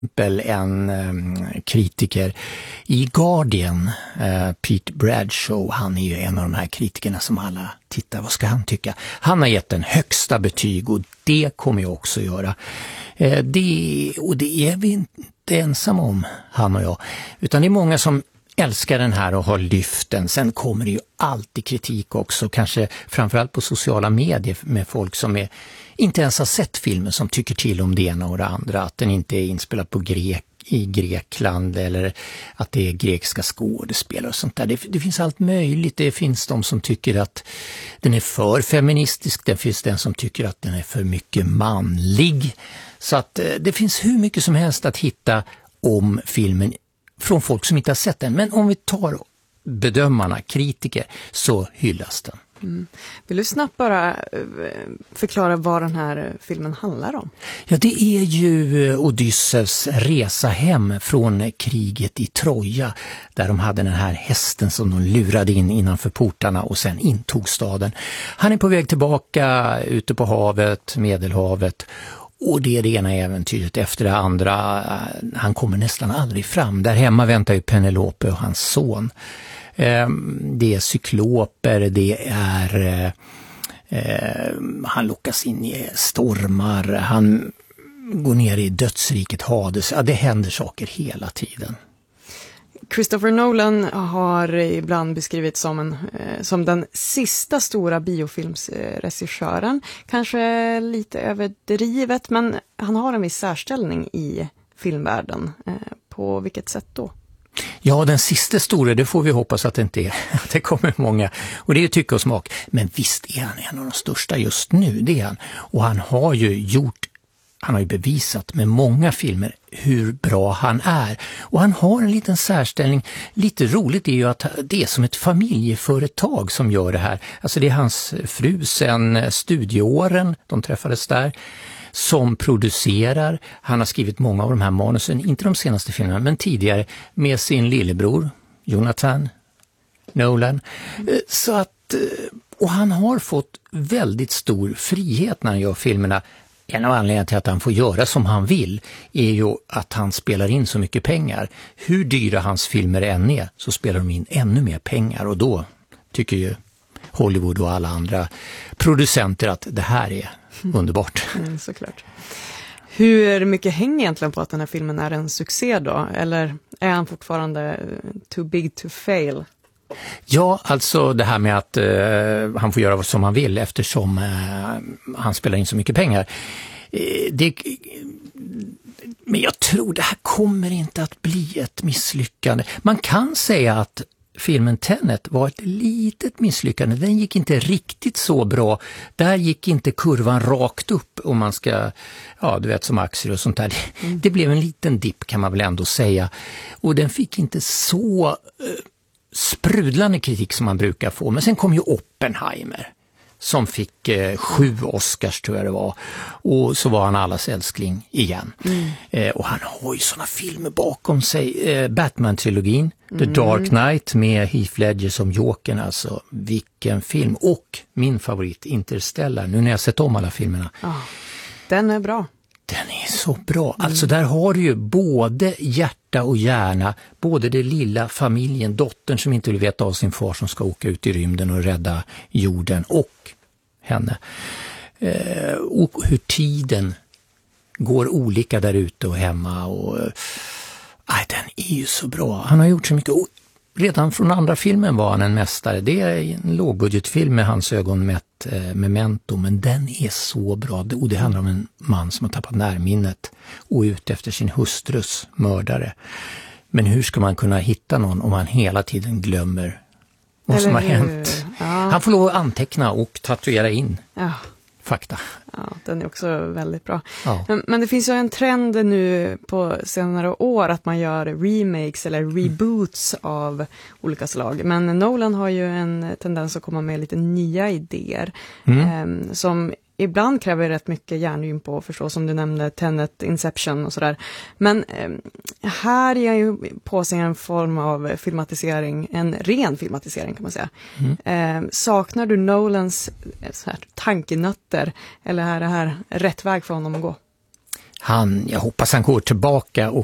en kritiker i Guardian, Pete Bradshaw, han är ju en av de här kritikerna som alla tittar, vad ska han tycka? Han har gett den högsta betyg och det kommer jag också göra. Det är vi inte ensamma om, han och jag, utan det är många som älskar den här och har lyft den. Sen kommer det ju alltid kritik också, kanske framförallt på sociala medier med folk som inte ens har sett filmen, som tycker till om det ena och det andra, att den inte är inspelad på i Grekland eller att det är grekiska skådespelare och sånt där. Det finns allt möjligt. Det finns de som tycker att den är för feministisk, det finns den som tycker att den är för mycket manlig. Så att det finns hur mycket som helst att hitta om filmen från folk som inte har sett den. Men om vi tar bedömarna, kritiker, så hyllas den. Mm. Vill du snabbt bara förklara vad den här filmen handlar om? Ja, det är ju Odysseus resa hem från kriget i Troja, där de hade den här hästen som de lurade in innanför portarna och sen intog staden. Han är på väg tillbaka ute på havet, Medelhavet. Och det är det ena äventyret efter det andra. Han kommer nästan aldrig fram. Där hemma väntar ju Penelope och hans son. Det är cykloper, det är han lockas in i stormar, han går ner i dödsriket Hades. Ja, det händer saker hela tiden. Christopher Nolan har ibland beskrivits som den sista stora biofilmsregissören. Kanske lite överdrivet, men han har en viss särställning i filmvärlden. På vilket sätt då? Ja, den sista stora, det får vi hoppas att det inte är. Det kommer många. Och det är ju tycke och smak. Men visst är han en av de största just nu, det är han. Och han har ju bevisat med många filmer hur bra han är. Och han har en liten särställning. Lite roligt är ju att det är som ett familjeföretag som gör det här. Alltså det är hans fru sen studieåren, de träffades där, som producerar. Han har skrivit många av de här manusen, inte de senaste filmerna men tidigare, med sin lillebror Jonathan Nolan. Så att, och han har fått väldigt stor frihet när han gör filmerna. En av anledningarna till att han får göra som han vill är ju att han spelar in så mycket pengar. Hur dyra hans filmer än är så spelar de in ännu mer pengar, och då tycker ju Hollywood och alla andra producenter att det här är underbart. Såklart. Hur mycket hänger egentligen på att den här filmen är en succé då? Eller är han fortfarande too big to fail? Ja, alltså det här med att han får göra som han vill eftersom han spelar in så mycket pengar. Men jag tror det här kommer inte att bli ett misslyckande. Man kan säga att filmen Tenet var ett litet misslyckande. Den gick inte riktigt så bra. Där gick inte kurvan rakt upp, om man ska, ja du vet, som aktier och sånt där. Det blev en liten dipp kan man väl ändå säga. Och den fick inte så sprudlande kritik som man brukar få. Men sen kom ju Oppenheimer som fick 7 Oscars tror jag det var. Och så var han allas älskling igen. Och han har ju såna filmer bakom sig. Batman-trilogin, The Dark Knight med Heath Ledger som Jokern. Alltså vilken film. Och min favorit Interstellar. Nu när jag sett om alla filmerna. Den är bra. Den är så bra. Alltså där har du ju både hjärta och hjärna. Både det lilla familjen, dottern som inte vill veta av sin far som ska åka ut i rymden och rädda jorden, och henne. Och hur tiden går olika där ute och hemma. Och, den är ju så bra. Han har gjort så mycket. Och redan från andra filmen var han en mästare. Det är en lågbudgetfilm med hans ögon mätt, Memento, men den är så bra. Och det handlar om en man som har tappat närminnet och ut efter sin hustrus mördare. Men hur ska man kunna hitta någon om man hela tiden glömmer vad som har hänt? Ja. Han får lov att anteckna och tatuera in fakta. Ja, den är också väldigt bra. Ja. Men det finns ju en trend nu på senare år att man gör remakes eller reboots av olika slag. Men Nolan har ju en tendens att komma med lite nya idéer som ibland kräver rätt mycket hjärngym på, förstås, som du nämnde, Tenet, Inception och sådär. Men här är ju på sig en form av filmatisering, en ren filmatisering kan man säga. Saknar du Nolans så här tankenötter, eller är det här rätt väg för honom att gå? jag hoppas han går tillbaka och